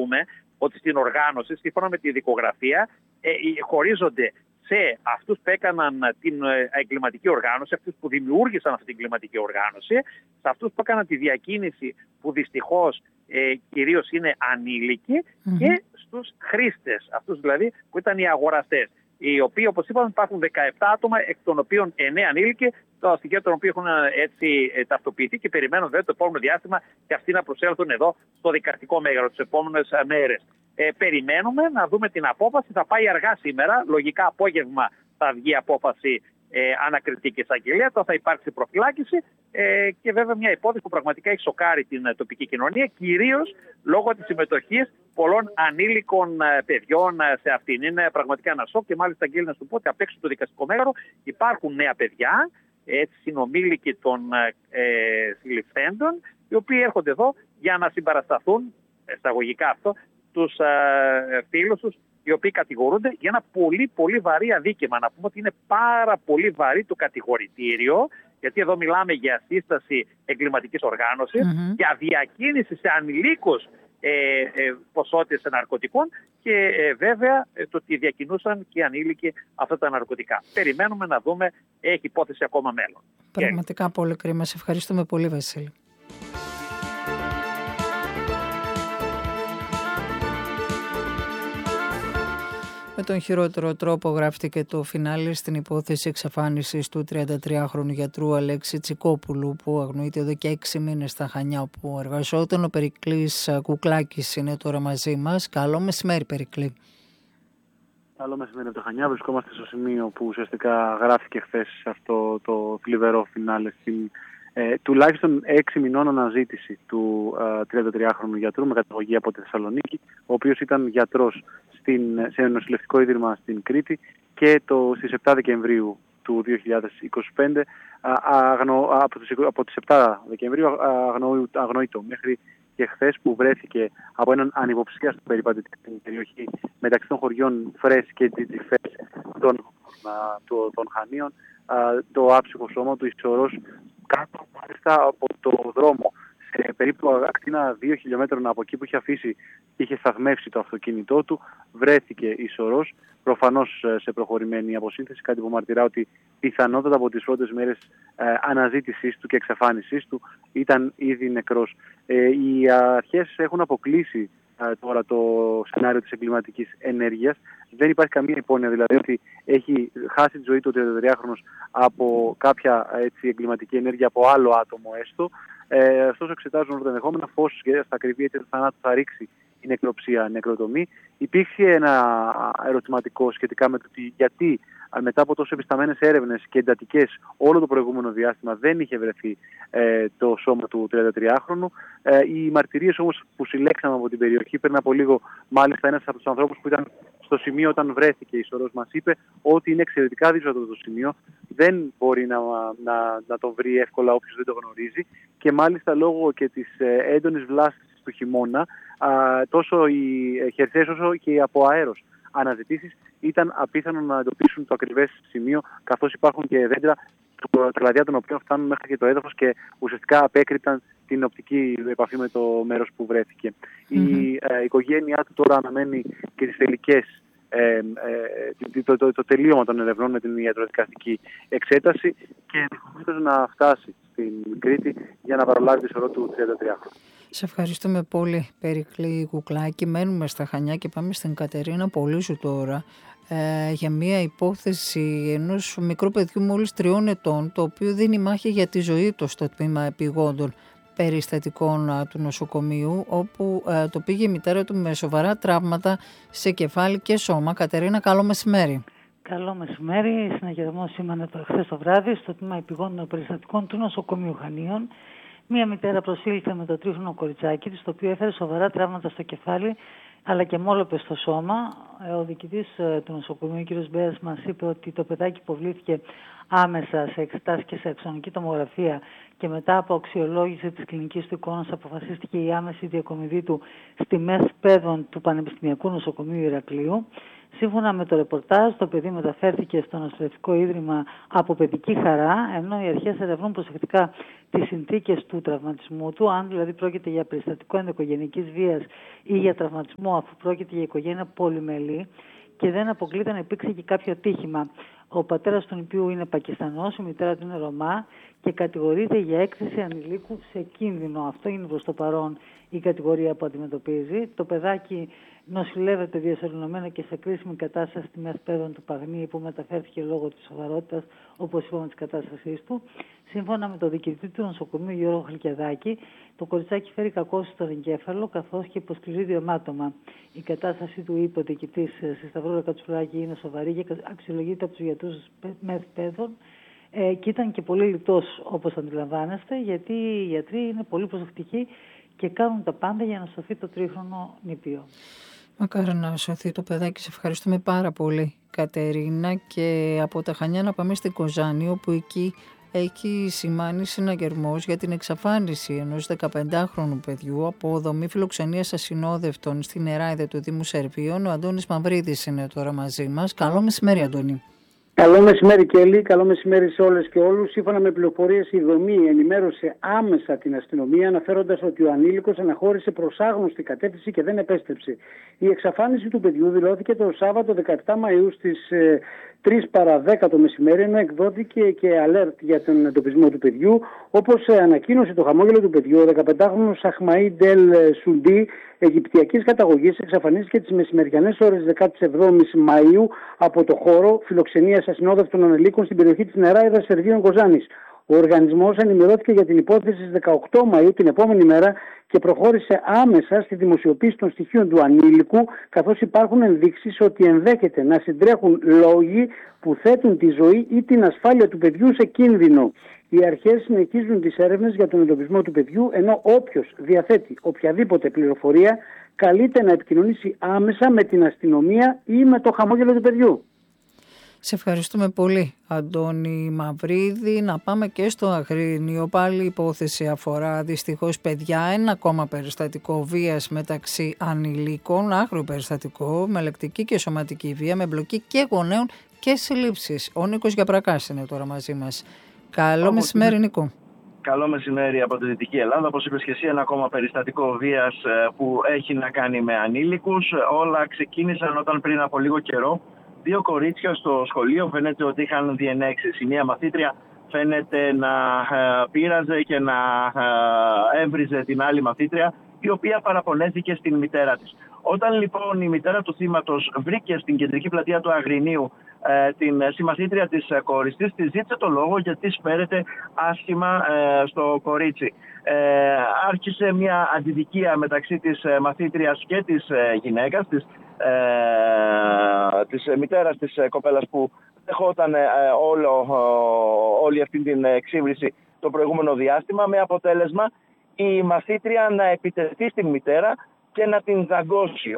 δούμε ότι στην οργάνωση, σύμφωνα με τη δικογραφία, χωρίζονται σε αυτούς που έκαναν την εγκληματική οργάνωση, αυτούς που δημιούργησαν αυτή την εγκληματική οργάνωση, σε αυτούς που έκαναν τη διακίνηση, που δυστυχώς κυρίως είναι ανήλικοι, και στους χρήστες, αυτούς δηλαδή που ήταν οι αγοραστές, οι οποίοι, όπως είπαμε, υπάρχουν 17 άτομα, εκ των οποίων 9 ανήλικοι, τα στοιχεία των οποίων έχουν έτσι ταυτοποιηθεί και περιμένουν βέβαια το επόμενο διάστημα και αυτοί να προσέλθουν εδώ στο δικαστικό μέγαρο τις επόμενες μέρες. Περιμένουμε να δούμε την απόφαση. Θα πάει αργά σήμερα. Λογικά απόγευμα θα βγει απόφαση ανακριτή και εισαγγελία. Τώρα θα υπάρξει προφυλάκηση και βέβαια μια υπόθεση που πραγματικά έχει σοκάρει την τοπική κοινωνία, κυρίως λόγω της συμμετοχής πολλών ανήλικων παιδιών σε αυτήν. Είναι πραγματικά ένα σοκ και μάλιστα, Αγγέλη, να σου πω ότι απ' έξω το δικαστικό μέγαρο υπάρχουν νέα παιδιά, συνομήλικοι των συλληφθέντων, οι οποίοι έρχονται εδώ για να συμπαρασταθούν, εισαγωγικά αυτό, τους φίλους τους, οι οποίοι κατηγορούνται για ένα πολύ πολύ βαρύ αδίκημα. Να πούμε ότι είναι πάρα πολύ βαρύ το κατηγορητήριο, γιατί εδώ μιλάμε για σύσταση εγκληματικής οργάνωσης, για διακίνηση σε ανηλίκους ποσότητες ναρκωτικών και βέβαια το ότι διακινούσαν και οι ανήλικοι αυτά τα ναρκωτικά. Περιμένουμε να δούμε, έχει υπόθεση ακόμα μέλλον. Πραγματικά πολύ κρίμα. Σε ευχαριστούμε πολύ, Βασίλη. Με τον χειρότερο τρόπο γράφτηκε το φινάλε στην υπόθεση εξαφάνισης του 33χρονου γιατρού Αλέξη Τσικόπουλου, που αγνοείται εδώ και 6 μήνες στα Χανιά όπου εργαζόταν. Ο Περικλής Κουκλάκης είναι τώρα μαζί μας. Καλό μεσημέρι, Περικλή. Καλό μεσημέρι από τα Χανιά. Βρισκόμαστε στο σημείο που ουσιαστικά γράφτηκε χθες αυτό το θλιβερό φινάλε στην τουλάχιστον 6 μηνών αναζήτηση του 33χρονου γιατρού με καταγωγή από τη Θεσσαλονίκη, ο οποίος ήταν γιατρός σε ένα νοσηλευτικό ίδρυμα στην Κρήτη και στις 7 Δεκεμβρίου του 2025, από τις 7 Δεκεμβρίου αγνοείτο μέχρι και χθες, που βρέθηκε από έναν ανυποψίαστο περιπατητή στην περιοχή μεταξύ των χωριών Φρές και Τζιτζιφές των Χανίων, το άψυχο σώμα του ισορρός κάτω μάλιστα από το δρόμο, σε περίπου ακτίνα 2 χιλιόμετρων από εκεί που είχε σταθμεύσει το αυτοκίνητό του. Βρέθηκε ισορρός, προφανώς σε προχωρημένη αποσύνθεση, κάτι που μαρτυρά ότι πιθανότατα από τις πρώτες μέρες αναζήτησής του και εξαφάνισής του ήταν ήδη νεκρός. Οι αρχές έχουν αποκλείσει τώρα το σενάριο της εγκληματικής ενέργειας. Δεν υπάρχει καμία υπόνοια δηλαδή ότι έχει χάσει τη ζωή του 33χρονος από κάποια εγκληματική ενέργεια από άλλο άτομο έστω. Ωστόσο εξετάζουν όλα τα ενδεχόμενα, φως στα ακριβή αίτια του θανάτου θα ρίξει η νεκροψία, νεκροτομή. Υπήρξε ένα ερωτηματικό σχετικά με το ότι γιατί μετά από τόσο επισταμένες έρευνες και εντατικές όλο το προηγούμενο διάστημα δεν είχε βρεθεί το σώμα του 33χρονου. Οι μαρτυρίες όμως που συλλέξαμε από την περιοχή πριν από λίγο, μάλιστα ένας από τους ανθρώπους που ήταν στο σημείο όταν βρέθηκε η ισορρός μας είπε ότι είναι εξαιρετικά δύσκολο το σημείο, δεν μπορεί να το βρει εύκολα όποιος δεν το γνωρίζει, και μάλιστα λόγω και της έντονης βλάστησης του χειμώνα, τόσο οι χερσαίες όσο και οι από αέρος αναζητήσεις ήταν απίθανο να εντοπίσουν το ακριβές σημείο, καθώς υπάρχουν και δέντρα τα κλαδιά των οποίων φτάνουν μέχρι και το έδαφος και ουσιαστικά απέκρυταν την οπτική επαφή με το μέρος που βρέθηκε. Η οικογένειά του τώρα αναμένει και τις τελικές το τελείωμα των ερευνών με την ιατροδικαστική εξέταση και ενδεχομένως να φτάσει στην Κρήτη για να παρολάβει τη σωρό του 33χρονου. Σε ευχαριστούμε πολύ, Περικλή Κουκλάκη. Μένουμε στα Χανιά και πάμε στην Κατερίνα Πολύζου τώρα για μια υπόθεση ενός μικρού παιδιού μόλις 3 ετών, το οποίο δίνει μάχη για τη ζωή του στο τμήμα επιγόντων περιστατικών του νοσοκομείου, όπου το πήγε η μητέρα του με σοβαρά τραύματα σε κεφάλι και σώμα. Κατερίνα, καλό μεσημέρι. Καλό μεσημέρι. Συναγερμό σήμανε χθες το βράδυ στο τμήμα επιγόντων περιστατικών του νοσοκομείου Χανίων. Μία μητέρα προσήλθε με το 3χρονο κοριτσάκι της, το οποίο έφερε σοβαρά τραύματα στο κεφάλι αλλά και μόλοπες στο σώμα. Ο διοικητής του νοσοκομείου, κ. Μπέας, μας είπε ότι το παιδάκι υποβλήθηκε άμεσα σε εξετάσεις και σε αξονική τομογραφία και μετά από αξιολόγηση της κλινικής του εικόνας αποφασίστηκε η άμεση διακομιδή του στη ΜΕΘ Παιδών του Πανεπιστημιακού Νοσοκομείου Ηρακλείου. Σύμφωνα με το ρεπορτάζ, το παιδί μεταφέρθηκε στο νοσηλευτικό ίδρυμα από παιδική χαρά, ενώ οι αρχές ερευνούν προσεκτικά τις συνθήκες του τραυματισμού του, αν δηλαδή πρόκειται για περιστατικό ενδοοικογενειακής βίας ή για τραυματισμό, αφού πρόκειται για οικογένεια πολυμελή και δεν αποκλείται να υπήρξε και κάποιο ατύχημα. Ο πατέρας του νηπιού είναι Πακιστανός, η μητέρα του είναι Ρωμά και κατηγορείται για έκθεση ανηλίκου σε κίνδυνο. Αυτό είναι προς το παρόν η κατηγορία που αντιμετωπίζει. Το παιδάκι νοσηλεύεται διασωληνωμένα και σε κρίσιμη κατάσταση στη μεθπαίδων του Παγνή, που μεταφέρθηκε λόγω της σοβαρότητας, όπως είπαμε, της κατάστασής του. Σύμφωνα με το διοικητή του νοσοκομείου Γιώργο Χαλκιαδάκη, το κοριτσάκι φέρει κακώσεις στον εγκέφαλο καθώς και υποσκληρίδιο αιμάτωμα. Η κατάσταση του, είπε ο διοικητής στη Σταυρούλα Κατσουράκη, είναι σοβαρή και αξιολογείται από τους γιατρούς μεθπαίδων. Και ήταν και πολύ λιτός, όπως αντιλαμβάνεστε, γιατί οι γιατροί είναι πολύ προσεκτικοί και κάνουν τα πάντα για να σωθεί το τρίχρονο νηπίο. Μακάρι να σωθεί το παιδάκι. Σε ευχαριστούμε πάρα πολύ, Κατερίνα. Και από τα Χανιά να πάμε στην Κοζάνη, όπου εκεί έχει σημάνει συναγερμός για την εξαφάνιση ενός 15χρονου παιδιού από δομή φιλοξενίας ασυνόδευτων στην Νεράιδα του Δήμου Σερβίων. Ο Αντώνης Μαυρίδης είναι τώρα μαζί μας. Καλό μεσημέρι, Αντώνη. Καλό μεσημέρι, Κέλλη. Καλό μεσημέρι σε όλες και όλους. Σύμφωνα με πληροφορίες, η δομή ενημέρωσε άμεσα την αστυνομία, αναφέροντας ότι ο ανήλικος αναχώρησε προς άγνωστη κατεύθυνση και δεν επέστρεψε. Η εξαφάνιση του παιδιού δηλώθηκε το Σάββατο 17 Μαΐου στις 3 παρά 10 το μεσημέρι, ενώ εκδόθηκε και αλέρτ για τον εντοπισμό του παιδιού. Όπως ανακοίνωσε το χαμόγελο του παιδιού, ο 15χρονος Αχμαΐ Ντελ Σουντί, Αιγυπτιακής καταγωγής, εξαφανίστηκε τις μεσημεριανές ώρες 17ης Μαΐου από το χώρο φιλοξενίας ασυνόδευτων ανηλίκων στην περιοχή της Νεράιδας Σερβίων Κοζάνης. Ο οργανισμός ενημερώθηκε για την υπόθεση στις 18 Μαΐου την επόμενη μέρα και προχώρησε άμεσα στη δημοσιοποίηση των στοιχείων του ανήλικου, καθώς υπάρχουν ενδείξεις ότι ενδέχεται να συντρέχουν λόγοι που θέτουν τη ζωή ή την ασφάλεια του παιδιού σε κίνδυνο. Οι αρχές συνεχίζουν τις έρευνες για τον εντοπισμό του παιδιού, ενώ όποιος διαθέτει οποιαδήποτε πληροφορία καλείται να επικοινωνήσει άμεσα με την αστυνομία ή με το χαμόγελο του παιδιού. Σε ευχαριστούμε πολύ, Αντώνη Μαυρίδη. Να πάμε και στο Αγρίνιο. Πάλι η υπόθεση αφορά δυστυχώς παιδιά. Ένα ακόμα περιστατικό βίας μεταξύ ανηλίκων, άγριο περιστατικό, με λεκτική και σωματική βία, με εμπλοκή και γονέων και συλλήψεις. Ο Νίκος Γιαπρακάς είναι τώρα μαζί μας. Καλό μεσημέρι, Νίκο. Καλό μεσημέρι από τη Δυτική Ελλάδα. Όπως είπες και εσύ, ένα ακόμα περιστατικό βίας που έχει να κάνει με ανήλικους. Όλα ξεκίνησαν όταν πριν από λίγο καιρό 2 κορίτσια στο σχολείο φαίνεται ότι είχαν διενέξεις. Η μία μαθήτρια φαίνεται να πείραζε και να έβριζε την άλλη μαθήτρια, η οποία παραπονέθηκε στην μητέρα της. Όταν λοιπόν η μητέρα του θύματος βρήκε στην κεντρική πλατεία του Αγρινίου την συμμαθήτρια της κόρης της, της ζήτησε το λόγο γιατί φέρεται άσχημα στο κορίτσι. Άρχισε μια αντιδικία μεταξύ της μαθήτριας και της γυναίκας, της μητέρας της κοπέλας, που δεχόταν όλη αυτή την εξύβριση το προηγούμενο διάστημα, με αποτέλεσμα η μαθήτρια να επιτεθεί στην μητέρα και να την δαγκώσει.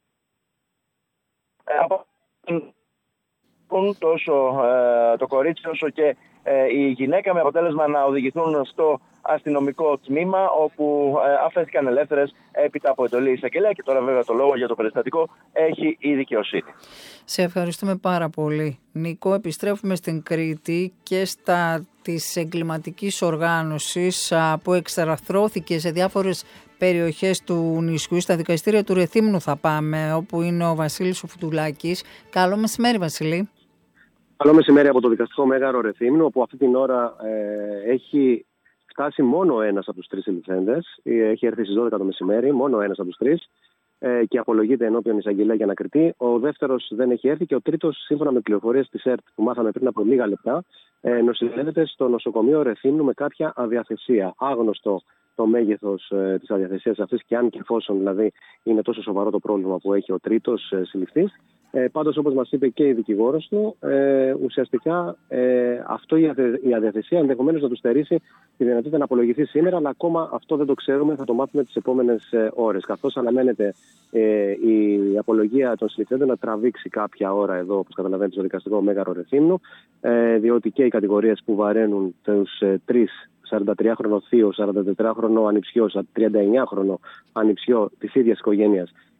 Τόσο το κορίτσι όσο και η γυναίκα, με αποτέλεσμα να οδηγηθούν στο αστυνομικό τμήμα, όπου αφέθηκαν ελεύθερες έπειτα από εντολή εισαγγελέα, και τώρα βέβαια το λόγο για το περιστατικό έχει η δικαιοσύνη. Σε ευχαριστούμε πάρα πολύ, Νίκο. Επιστρέφουμε στην Κρήτη και στα της εγκληματικής οργάνωσης που εξαρθρώθηκε σε διάφορες περιοχές του νησιού. Στα δικαστήρια του Ρεθύμνου θα πάμε, όπου είναι ο Βασίλης ο Φουτουλάκης. Καλό μεσημέρι, Βασίλη. Καλό μεσημέρι από το δικαστικό μέγαρο Ρεθύμνου, όπου αυτή την ώρα έχει φτάσει μόνο ένας από τους 3 συλληφθέντες. Έχει έρθει στις 12 το μεσημέρι, μόνο ένας από τους 3, και απολογείται ενώπιον εισαγγελέα για ανακριτή. Ο δεύτερος δεν έχει έρθει και ο τρίτος, σύμφωνα με πληροφορίες της ΕΡΤ που μάθαμε πριν από λίγα λεπτά, νοσηλεύεται στο νοσοκομείο Ρεθύμνου με κάποια αδιαθεσία. Άγνωστο το μέγεθος της αδιαθεσίας αυτής, και αν και εφόσον δηλαδή είναι τόσο σοβαρό το πρόβλημα που έχει ο τρίτος συλληφθής. Πάντως, όπως μας είπε και η δικηγόρος του, ουσιαστικά αυτό η αδιαθεσία ενδεχομένως να του στερήσει τη δυνατότητα να απολογηθεί σήμερα, αλλά ακόμα αυτό δεν το ξέρουμε, θα το μάθουμε τις επόμενες ώρες. Καθώς αναμένεται η απολογία των συλληφθέντων να τραβήξει κάποια ώρα εδώ, όπως καταλαβαίνετε, στο δικαστικό μέγαρο Ρεθύμνου, διότι και οι κατηγορίες που βαραίνουν τους 3, 43χρονο θείο, 44χρονο ανιψιό, 39χρονο ανιψιό της ίδιας οικογένειας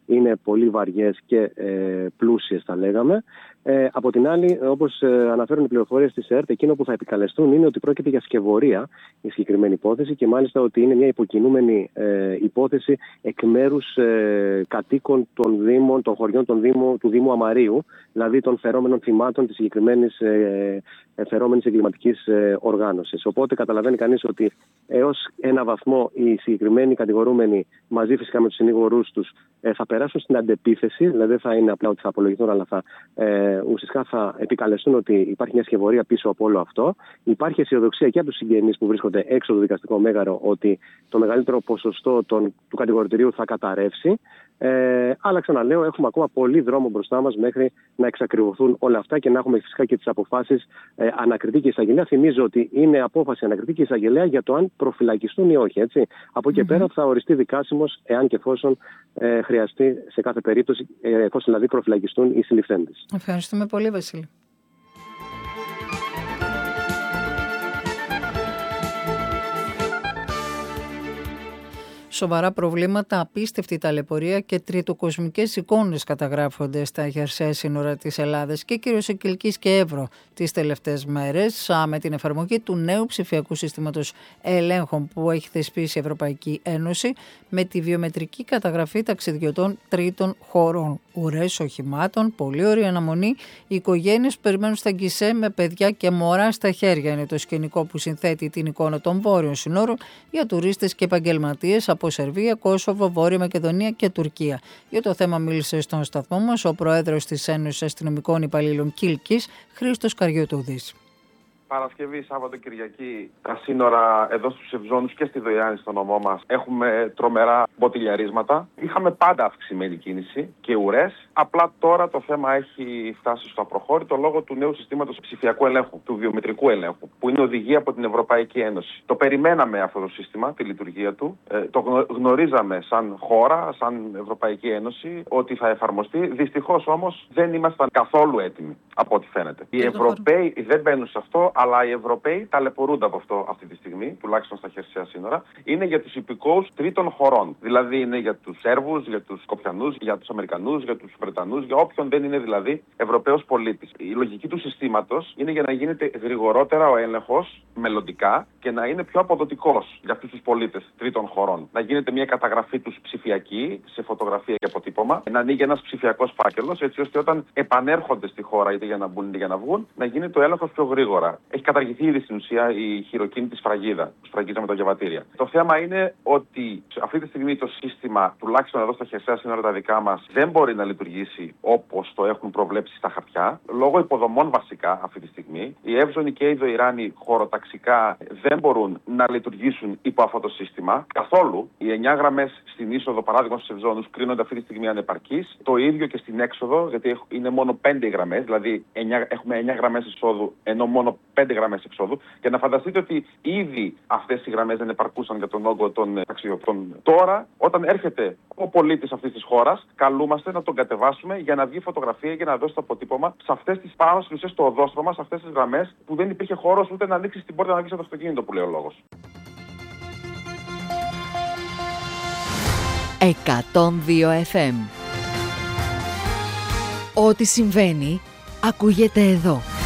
είναι πολύ βαριές και πλούσιες, θα λέγαμε. Από την άλλη, όπως αναφέρουν οι πληροφορίες της ΕΡΤ, εκείνο που θα επικαλεστούν είναι ότι πρόκειται για σκευωρία η συγκεκριμένη υπόθεση και μάλιστα ότι είναι μια υποκινούμενη υπόθεση εκ μέρους κατοίκων των χωριών του Δήμου Αμαρίου, δηλαδή των φερόμενων θυμάτων της συγκεκριμένης φερόμενης εγκληματικής οργάνωσης. Οπότε καταλαβαίνει κανείς ότι έως ένα βαθμό οι συγκεκριμένοι κατηγορούμενοι, μαζί φυσικά με τους συνήγορούς τους, θα περάσουν στην αντεπίθεση, δηλαδή δεν θα είναι απλά ότι θα απολογηθούν, αλλά ουσιαστικά θα επικαλεστούν ότι υπάρχει μια σκευωρία πίσω από όλο αυτό. Υπάρχει αισιοδοξία και από τους συγγενείς που βρίσκονται έξω από το δικαστικό μέγαρο ότι το μεγαλύτερο ποσοστό του κατηγορητηρίου θα καταρρεύσει. Αλλά ξαναλέω, έχουμε ακόμα πολύ δρόμο μπροστά μας μέχρι να εξακριβωθούν όλα αυτά και να έχουμε φυσικά και τις αποφάσεις ανακριτή και εισαγγελέα. Θυμίζω ότι είναι απόφαση ανακριτή και εισαγγελέα για το αν προφυλακιστούν ή όχι. Έτσι. Από εκεί πέρα θα οριστεί δικάσιμος εάν και εφόσον χρειαστεί σε κάθε περίπτωση, εφόσον δηλαδή προφυλακιστούν οι συλληφθέντες. Ευχαριστούμε πολύ, Βασίλη. Σοβαρά προβλήματα, απίστευτη ταλαιπωρία και τριτοκοσμικές εικόνες καταγράφονται στα χερσαία σύνορα της Ελλάδας και κυρίως σε Κιλκής και Εύρο τις τελευταίες μέρες, με την εφαρμογή του νέου ψηφιακού συστήματος ελέγχων που έχει θεσπίσει η Ευρωπαϊκή Ένωση με τη βιομετρική καταγραφή ταξιδιωτών τρίτων χωρών. Ουρές οχημάτων, πολύ ωραία αναμονή, οι οικογένειες που περιμένουν στα γκισέ με παιδιά και μωρά στα χέρια είναι το σκηνικό που συνθέτει την εικόνα των βόρειων συνόρων για τουρίστες και επαγγελματίες από Σερβία, Κόσοβο, Βόρεια Μακεδονία και Τουρκία. Για το θέμα μίλησε στον σταθμό μας ο Πρόεδρος της Ένωσης Αστυνομικών Υπαλλήλων Κίλκης, Χρήστος Καριωτούδης. Παρασκευή, Σάββατο, Κυριακή, τα σύνορα εδώ στους Ευζώνους και στη Δοϊάννη στο νομό μας έχουμε τρομερά μποτιλιαρίσματα. Είχαμε πάντα αυξημένη κίνηση και ουρές. Απλά τώρα το θέμα έχει φτάσει στο απροχώρητο λόγω του νέου συστήματος ψηφιακού ελέγχου, του βιομετρικού ελέγχου, που είναι οδηγία από την Ευρωπαϊκή Ένωση. Το περιμέναμε αυτό το σύστημα, τη λειτουργία του. Το γνωρίζαμε σαν χώρα, σαν Ευρωπαϊκή Ένωση, ότι θα εφαρμοστεί. Δυστυχώς όμως δεν ήμασταν καθόλου έτοιμοι, από ό,τι φαίνεται. Οι Ευρωπαίοι δεν μπαίνουν σε αυτό. Αλλά οι Ευρωπαίοι ταλαιπωρούνται από αυτό αυτή τη στιγμή, τουλάχιστον στα χερσαία σύνορα. Είναι για τους υπηκόους τρίτων χωρών. Δηλαδή είναι για τους Σέρβους, για τους Σκοπιανούς, για τους Αμερικανούς, για τους Βρετανούς, για όποιον δεν είναι δηλαδή Ευρωπαίος πολίτης. Η λογική του συστήματος είναι για να γίνεται γρηγορότερα ο έλεγχος μελλοντικά και να είναι πιο αποδοτικός για αυτούς τους πολίτες τρίτων χωρών. Να γίνεται μια καταγραφή τους ψηφιακή, σε φωτογραφία και αποτύπωμα, να ανοίγει ένας ψηφιακός φάκελος, έτσι ώστε όταν επανέρχονται στη χώρα, είτε για να μπουν είτε για να βγουν, να γίνεται ο έλεγχος πιο γρήγορα. Έχει καταργηθεί ήδη στην ουσία η χειροκίνητη σφραγίδα που σφραγίζαμε τα διαβατήρια. Το θέμα είναι ότι αυτή τη στιγμή το σύστημα, τουλάχιστον εδώ στα χερσαία σύνορα τα δικά μας, δεν μπορεί να λειτουργήσει όπως το έχουν προβλέψει στα χαρτιά, λόγω υποδομών βασικά αυτή τη στιγμή. Οι Εύζωνοι και οι Δοϊράνοι χωροταξικά δεν μπορούν να λειτουργήσουν υπό αυτό το σύστημα καθόλου. Οι 9 γραμμές στην είσοδο, παράδειγμα στους Ευζώνους, κρίνονται αυτή τη στιγμή ανεπαρκείς. Το ίδιο και στην έξοδο, γιατί είναι μόνο 5 γραμμές, δηλαδή έχουμε 9 γραμμές εισόδου, ενώ μόνο 5 γραμμές εξόδου. Και να φανταστείτε ότι ήδη αυτές οι γραμμές δεν επαρκούσαν για τον όγκο των ταξιδιωτών. Τώρα, όταν έρχεται ο πολίτης αυτής της χώρας, καλούμαστε να τον κατεβάσουμε για να βγει φωτογραφία και να δώσει το αποτύπωμα σε αυτές τις πάνω στις ουσίες στο οδόστρωμα, σε αυτές τις γραμμές που δεν υπήρχε χώρος ούτε να ανοίξει την πόρτα να βγει από το αυτοκίνητο που λέει ο λόγος. 102 FM. Ό,τι συμβαίνει ακούγεται εδώ.